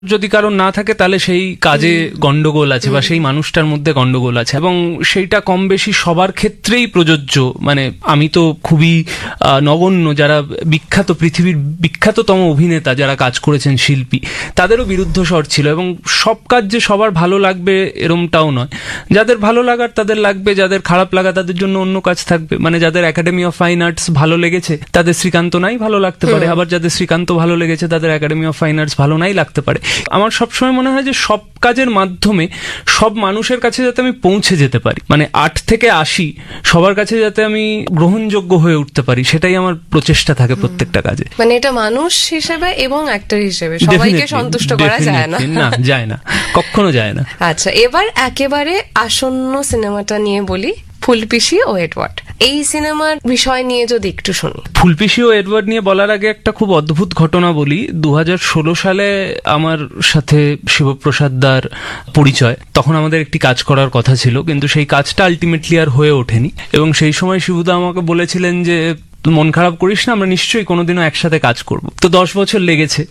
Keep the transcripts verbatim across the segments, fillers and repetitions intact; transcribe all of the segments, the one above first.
যদি কারণ না থাকে তাহলে সেই কাজে গন্ডগোল আছে বা সেই মানুষটার মধ্যে গন্ডগোল আছে, এবং সেইটা কম বেশি সবার ক্ষেত্রেই প্রযোজ্য। মানে আমি তো খুবই নগণ্য যারা বিখ্যাত, পৃথিবীর বিখ্যাততম অভিনেতা যারা কাজ করেছেন, শিল্পী, তাদেরও বিরুদ্ধ স্বর ছিল। এবং সব কাজ যে সবার ভালো লাগবে এরমটাও নয়, যাদের ভালো লাগার তাদের লাগবে, যাদের খারাপ লাগা তাদের জন্য অন্য কাজ থাকবে। মানে যাদের একাডেমি অফ ফাইন আর্টস ভালো লেগেছে তাদের শ্রীকান্ত নাই ভালো লাগতে পারে, আবার যাদের শ্রীকান্ত ভালো লেগেছে তাদের একাডেমি অফ ফাইন আর্টস ভালো নাই লাগতে পারে। আমার সবসময় মনে হয় যে সব কাজের মাধ্যমে সব মানুষের কাছে যাতে আমি পৌঁছে যেতে পারি, মানে আট থেকে আশি সবার কাছে যাতে আমি গ্রহণযোগ্য হয়ে উঠতে পারি, সেটাই আমার প্রচেষ্টা থাকে প্রত্যেকটা কাজে। মানে এটা মানুষ হিসেবে এবং অ্যাক্টর হিসেবে সবাইকে সন্তুষ্ট করা যায় না। না, যায় না, কখনো যায় না। আচ্ছা, এবার একেবারে আসন্ন সিনেমাটা নিয়ে বলি, ফুলপিসি ও এডওয়ার্ড। এই সিনেমার বিষয় নিয়ে যদি একটু শুনি। ফুলপিসি ও এডওয়ার্ড নিয়ে বলার আগে একটা খুব অদ্ভুত ঘটনা বলি। দু হাজার ষোলো সালে আমার সাথে শিবপ্রসাদ দার পরিচয়। তখন আমাদের একটি কাজ করার কথা ছিল, কিন্তু সেই কাজটা আলটিমেটলি আর হয়ে ওঠেনি। এবং সেই সময় শিবুদা আমাকে বলেছিলেন যে মন খারাপ করিস না, আমরা নিশ্চয়ই কোনোদিনও একসাথে কাজ করব। তো দশ বছর লেগেছে,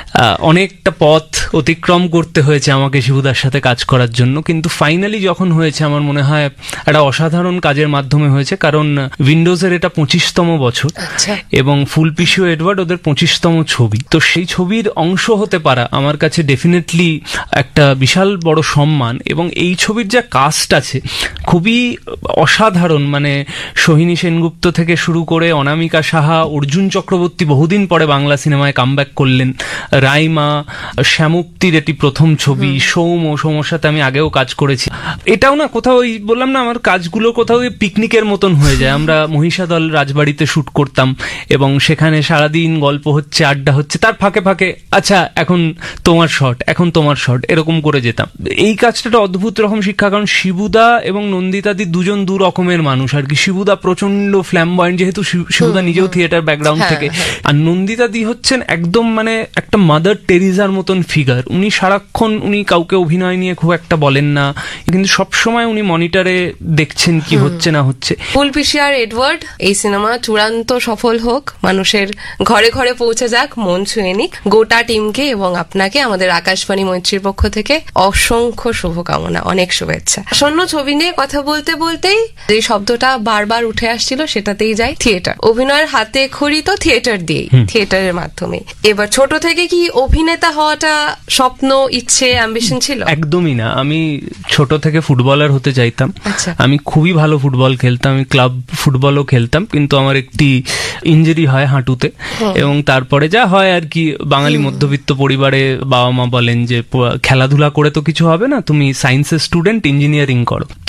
অনেকটা পথ অতিক্রম করতে হয়েছে আমাকে শিবুদার সাথে কাজ করার জন্য, কিন্তু ফাইনালি যখন হয়েছে আমার মনে হয় একটা অসাধারণ কাজের মাধ্যমে হয়েছে। কারণ উইন্ডোজের এটা পঁচিশতম বছর এবং ফুলপিসি ও এডওয়ার্ড ওদের পঁচিশতম ছবি। তো সেই ছবির অংশ হতে পারা আমার কাছে ডেফিনেটলি একটা বিশাল বড় সম্মান। এবং এই ছবির যা কাস্ট আছে খুবই অসাধারণ, মানে সোহিনী সেনগুপ্ত থেকে শুরু করে অনামিকা সাহা, অর্জুন চক্রবর্তী বহুদিন পরে বাংলা সিনেমায় কামব্যাক করলেন, রাইমা, শ্যামুক্তির এটি প্রথম ছবি, সৌম, সৌমর সাথে আমি আগেও কাজ করেছি। এটাও না কোথাও ওই বললাম না আমার কাজগুলো কোথাও পিকনিকের মতন হয়ে যায়। আমরা মহিষাদল রাজবাড়িতে শুট করতাম এবং সেখানে সারাদিন গল্প হচ্ছে, আড্ডা হচ্ছে, তার ফাঁকে ফাঁকে আচ্ছা এখন তোমার শট, এখন তোমার শট, এরকম করে যেতাম। এই কাজটা একটা অদ্ভুত রকম শিক্ষা, কারণ শিবুদা এবং নন্দিতাদি দুজন দু রকমের মানুষ আর কি। শিবুদা প্রচন্ড ফ্ল্যামবয়েন্ট, যেহেতু শিবুদা নিজেও থিয়েটার ব্যাকগ্রাউন্ড থেকে, আর নন্দিতা দি হচ্ছেন একদম মানে একটা মাদার টেরিজার মতন ফিগার। উনি সারাক্ষণ উনি কাউকে অভিনয় নিয়ে খুব একটা বলেন না, কিন্তু সবসময় উনি মনিটরে দেখছেন কি হচ্ছে না হচ্ছে। ফুলপিসি আর এডওয়ার্ড এই সিনেমা চূড়ান্ত সফল হোক, মানুষের ঘরে ঘরে পৌঁছে যাক, মন ছুঁয়ে নিক। গোটা টিমকে এবং আপনাকে আমাদের আকাশবাণী মৈত্রীর পক্ষ থেকে অসংখ্য শুভকামনা, অনেক শুভেচ্ছা। আসন্ন ছবি নিয়ে কথা বলতে বলতেই যে শব্দটা বারবার উঠে আসছিল সেটাতেই যাই, থিয়েটার। অভিনয়ের হাতে খড়ি তো থিয়েটার দিয়েই, থিয়েটারের মাধ্যমে। এবার ছোট থেকে কি অভিনেতা হওয়াটা স্বপ্ন, ইচ্ছে, অ্যাম্বিশন ছিল? একদমই না। আমি ছোট থেকে ফুটবলার হতে চাইতাম। আমি খুবই ভালো ফুটবল খেলতাম, আমি ক্লাব ফুটবলও খেলতাম, কিন্তু আমার একটি ইনজুরি হয় হাঁটুতে, এবং তারপরে যা হয় আর কি, বাঙালি মধ্যবিত্ত পরিবারে বাবা মা বলেন যে খেলাধুলা করে তো কিছু হবে না, তুমি সায়েন্সের স্টুডেন্ট, ইঞ্জিনিয়ারিং করো।